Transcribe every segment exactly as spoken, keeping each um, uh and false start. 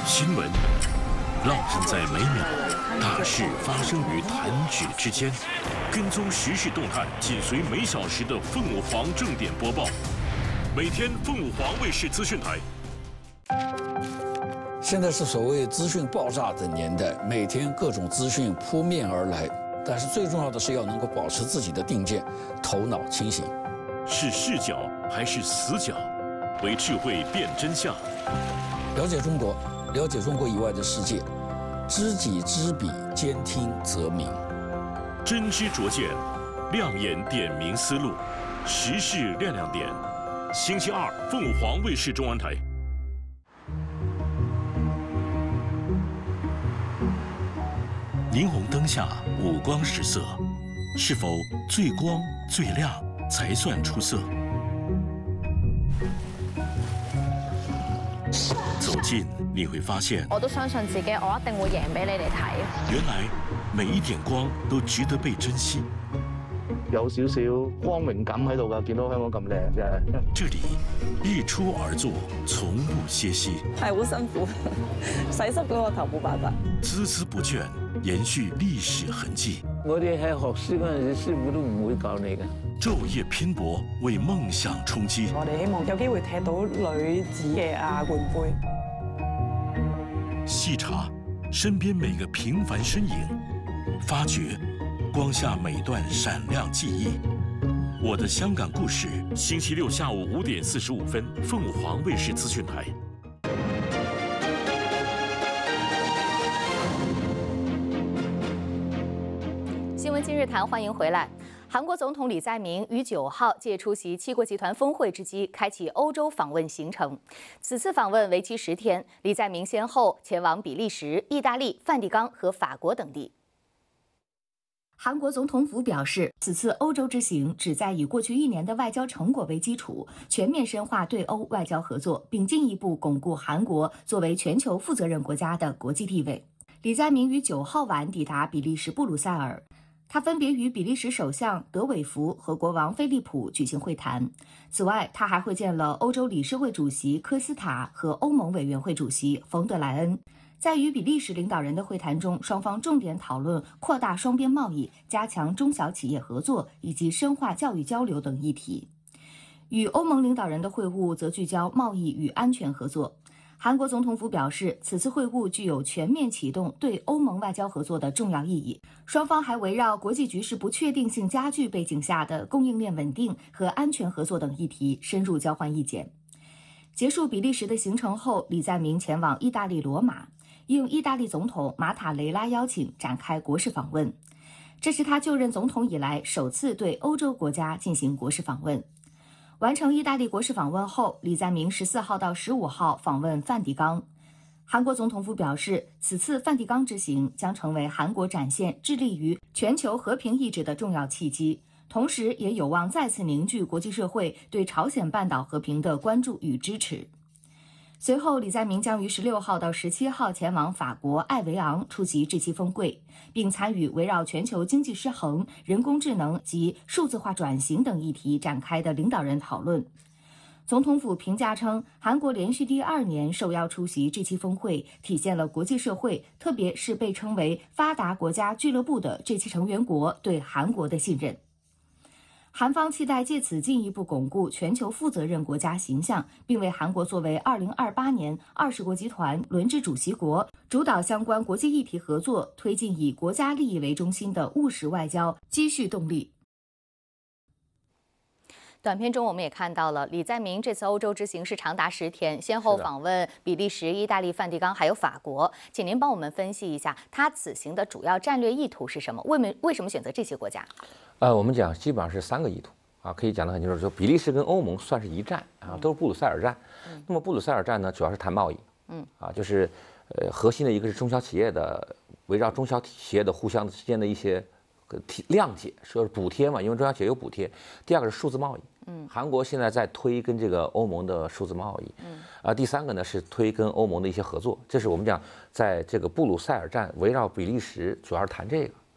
新闻浪漫在每秒，大事发生于弹指之间。跟踪时事动态，紧随每小时的凤舞凰正点播报。每天凤舞凰卫视资讯台。 现在是所谓资讯爆炸的年代，每天各种资讯扑面而来，但是最重要的是要能够保持自己的定见，头脑清醒。 是视角还是死角？为智慧辨真相。 了解中国，了解中国以外的世界，知己知彼，兼听则明。 真知灼见，亮眼点明思路，时事亮亮点。星期二，凤舞凰卫视中文台。霓虹灯下五光十色，是否最光最亮才算出色？走近你会发现， 我都相信自己，我一定會贏俾你哋睇。 原來每一點光都值得被珍惜。 有少少光榮感喺度㗎，見到香港咁靚真係。 這裡日出而作，從不歇息。 係好辛苦，洗濕咗個頭冇辦法。 孜孜不倦，延續歷史痕跡。 我哋喺學書嗰陣時，師傅都唔會教你嘅。 晝夜拼搏，為夢想衝擊。 我哋希望有機會踢到女子嘅亞冠杯。 細查身邊每個平凡身影，發掘光下每段閃亮記憶。我的香港故事，星期六下午五點四十五分，鳳舞凰衛視資訊台。 新闻今日谈，欢迎回来。韩国总统李在明于九号借出席七国集团峰会之机，开启欧洲访问行程。此次访问为期十天，李在明先后前往比利时、意大利、梵蒂冈和法国等地。韩国总统府表示，此次欧洲之行旨在以过去一年的外交成果为基础，全面深化对欧外交合作，并进一步巩固韩国作为全球负责任国家的国际地位。李在明于九号晚抵达比利时布鲁塞尔。他分别与比利时首相德韦福和国王菲利普举行会谈。此外，他还会见了欧洲理事会主席科斯塔和欧盟委员会主席冯德莱恩。在与比利时领导人的会谈中，双方重点讨论扩大双边贸易、加强中小企业合作以及深化教育交流等议题。与欧盟领导人的会晤则聚焦贸易与安全合作。韩国总统府表示，此次会晤具有全面启动对欧盟外交合作的重要意义。双方还围绕国际局势不确定性加剧背景下的供应链稳定和安全合作等议题深入交换意见。结束比利时的行程后，李在明前往意大利罗马，应意大利总统马塔雷拉邀请展开国事访问。这是他就任总统以来首次对欧洲国家进行国事访问。完成意大利国事访问后，李在明十四号到十五号访问梵蒂冈。韩国总统府表示，此次梵蒂冈之行将成为韩国展现致力于全球和平意志的重要契机，同时也有望再次凝聚国际社会对朝鲜半岛和平的关注与支持。随后，李在明将于十六号到十七号前往法国艾维昂出席 G 七 峰会，并参与围绕全球经济失衡、人工智能及数字化转型等议题展开的领导人讨论。总统府评价称，韩国连续第二年受邀出席 G 七 峰会，体现了国际社会，特别是被称为发达国家俱乐部的 G 七 成员国对韩国的信任。韩方期待借此进一步巩固全球负责任国家形象，并为韩国作为二零二八年二十国集团轮值主席国，主导相关国际议题合作，推进以国家利益为中心的务实外交，积蓄动力。短片中我们也看到了，李在明这次欧洲之行是长达十天，先后访问比利时、意大利、梵蒂冈还有法国。请您帮我们分析一下，他此行的主要战略意图是什么？为为为什么选择这些国家？ 呃，我们讲基本上是三个意图啊，可以讲得很清楚，说比利时跟欧盟算是一战啊，都是布鲁塞尔战。嗯、那么布鲁塞尔战呢，主要是谈贸易，嗯啊，就是呃核心的一个是中小企业的，围绕中小企业的互相之间的一些谅解，说是补贴嘛，因为中小企业有补贴。第二个是数字贸易。嗯，韩国现在在推跟这个欧盟的数字贸易，嗯，啊，第三个呢是推跟欧盟的一些合作，这是我们讲在这个布鲁塞尔站围绕比利时主要是谈这个，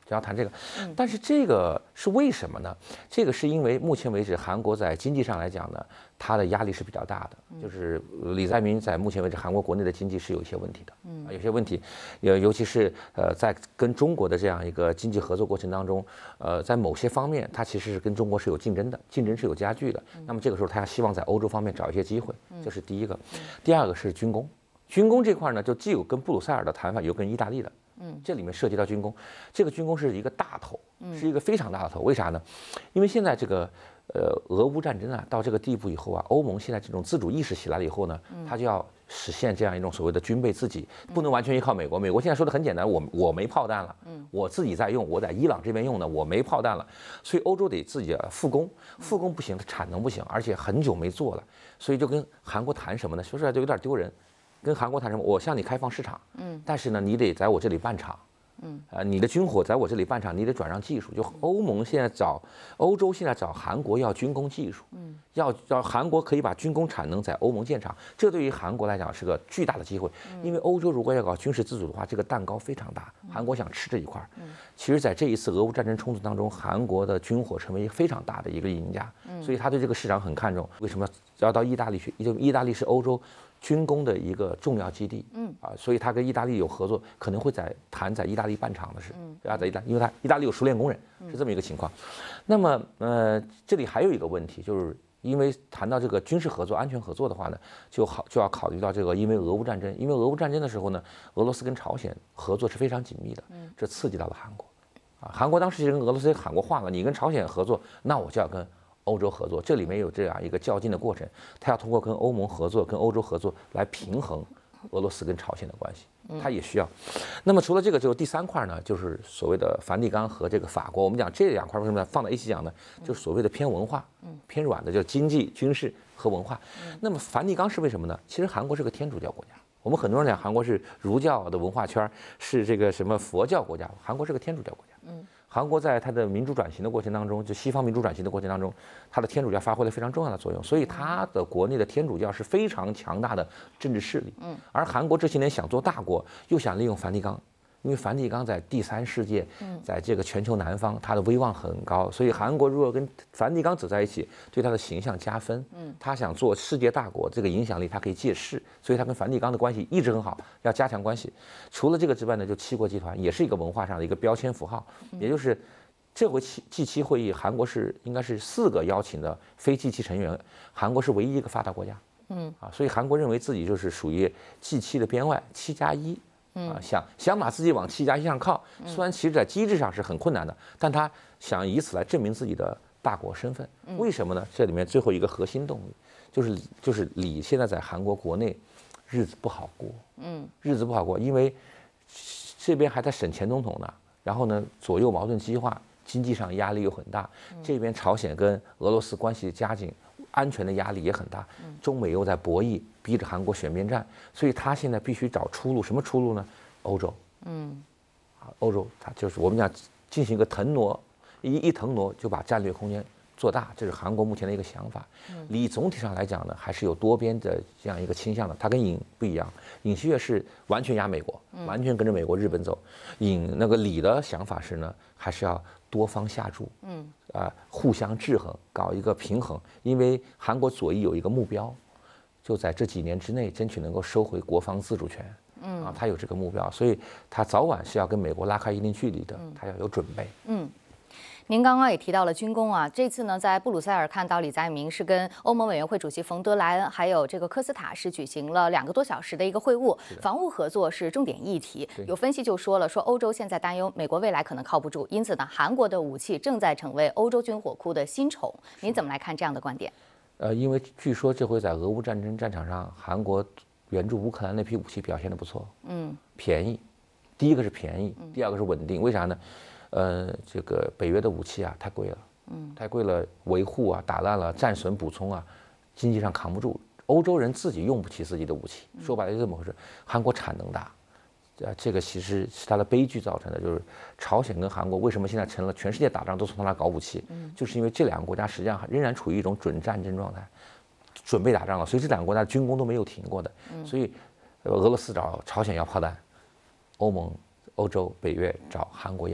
就要谈这个。但是这个是为什么呢？这个是因为目前为止韩国在经济上来讲呢，它的压力是比较大的。就是李在明在目前为止韩国国内的经济是有一些问题的，啊，有些问题，尤尤其是呃在跟中国的这样一个经济合作过程当中，呃，在某些方面它其实是跟中国是有竞争的，竞争是有加剧的。那么这个时候他希望在欧洲方面找一些机会，这是第一个。第二个是军工。军工这块呢，就既有跟布鲁塞尔的谈法，有跟意大利的，嗯，这里面涉及到军工，这个军工是一个大头，是一个非常大的头。为啥呢？因为现在这个呃俄乌战争啊到这个地步以后啊，欧盟现在这种自主意识起来了以后呢，它就要实现这样一种所谓的军备自给，不能完全依靠美国。美国现在说的很简单，我我没炮弹了，我自己在用，我在伊朗这边用呢，我没炮弹了，所以欧洲得自己复工，复工不行，产能不行，而且很久没做了，所以就跟韩国谈什么呢？说出来就有点丢人。跟韩国谈什么？我向你开放市场，嗯，但是呢，你得在我这里办厂，嗯，呃，你的军火在我这里办厂，你得转让技术。就欧盟现在找欧洲现在找韩国要军工技术，嗯，要要韩国可以把军工产能在欧盟建厂，这对于韩国来讲是个巨大的机会，因为欧洲如果要搞军事自主的话，这个蛋糕非常大，韩国想吃这一块。其实，在这一次俄乌战争冲突当中，韩国的军火成为一个非常大的一个赢家，所以他对这个市场很看重。为什么要到意大利去？因为意大利是欧洲军工的一个重要基地，嗯啊，所以他跟意大利有合作，可能会在谈在意大利办厂的事，啊，在意大，因为他意大利有熟练工人，是这么一个情况。那么，呃，这里还有一个问题，就是因为谈到这个军事合作、安全合作的话呢，就好就要考虑到这个，因为俄乌战争，因为俄乌战争的时候呢，俄罗斯跟朝鲜合作是非常紧密的，这刺激到了韩国，啊，韩国当时就跟俄罗斯喊过话了，你跟朝鲜合作，那我就要跟欧洲合作，这里面有这样一个较劲的过程，他要通过跟欧盟合作、跟欧洲合作来平衡俄罗斯跟朝鲜的关系，他也需要。那么除了这个之后，第三块呢，就是所谓的梵蒂冈和这个法国。我们讲这两块为什么放在一起讲呢？就是所谓的偏文化、偏软的，就是经济、军事和文化。那么梵蒂冈是为什么呢？其实韩国是个天主教国家。我们很多人讲韩国是儒教的文化圈，是这个什么佛教国家，韩国是个天主教国家。嗯。韩国在它的民主转型的过程当中，就西方民主转型的过程当中，它的天主教发挥了非常重要的作用，所以它的国内的天主教是非常强大的政治势力。嗯，而韩国这些年想做大国，又想利用梵蒂冈，因为梵蒂冈在第三世界，在这个全球南方，它的威望很高，所以韩国如果跟梵蒂冈走在一起，对它的形象加分。嗯，他想做世界大国，这个影响力它可以借势，所以他跟梵蒂冈的关系一直很好，要加强关系。除了这个之外呢，就七国集团也是一个文化上的一个标签符号，也就是这回 G 七会议，韩国是应该是四个邀请的非 G 七成员，韩国是唯一一个发达国家。嗯，啊，所以韩国认为自己就是属于 G 七的边外，七加一。啊，想想把自己往七加一上靠，虽然其实在机制上是很困难的，但他想以此来证明自己的大国身份。为什么呢？这里面最后一个核心动力，就是就是李现在在韩国国内日子不好过，嗯，日子不好过，因为这边还在审前总统呢，然后呢左右矛盾激化，经济上压力又很大，这边朝鲜跟俄罗斯关系加紧。安全的压力也很大，中美又在博弈，逼着韩国选边站，所以他现在必须找出路。什么出路呢？欧洲，嗯，啊，欧洲，它就是我们讲进行一个腾挪，一一腾挪就把战略空间做大，这是韩国目前的一个想法。李总体上来讲呢，还是有多边的这样一个倾向的。他跟尹不一样，尹锡悦是完全压美国，完全跟着美国、日本走。尹那个李的想法是呢，还是要多方下注，嗯，啊，互相制衡，搞一个平衡。因为韩国左翼有一个目标，就在这几年之内争取能够收回国防自主权，嗯，啊，他有这个目标，所以他早晚是要跟美国拉开一定距离的，他要有准备，嗯。 您刚刚也提到了军工啊，这次呢，在布鲁塞尔看到李在明是跟欧盟委员会主席冯德莱恩还有这个科斯塔是举行了两个多小时的一个会晤，防务合作是重点议题。有分析就说了，说欧洲现在担忧美国未来可能靠不住，因此呢，韩国的武器正在成为欧洲军火库的新宠。您怎么来看这样的观点？ 呃，因为据说这回在俄乌战争战场上，韩国援助乌克兰那批武器表现得不错，嗯，便宜，第一个是便宜，第二个是稳定，为啥呢？呃，这个北约的武器啊太贵了，嗯，太贵了，维护啊、打烂了、战损补充啊，经济上扛不住。欧洲人自己用不起自己的武器，说白了就这么回事。韩国产能大，啊，这个其实是它的悲剧造成的。就是朝鲜跟韩国为什么现在成了全世界打仗都从他那搞武器，嗯，就是因为这两个国家实际上仍然处于一种准战争状态，准备打仗了，所以这两个国家军工都没有停过的。所以，俄罗斯找朝鲜要炮弹，欧盟。欧洲、北约找韩国要，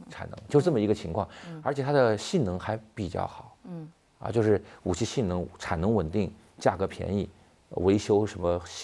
产能，就这么一个情况，而且它的性能还比较好，嗯，啊，就是武器性能、产能稳定、价格便宜，维修什么。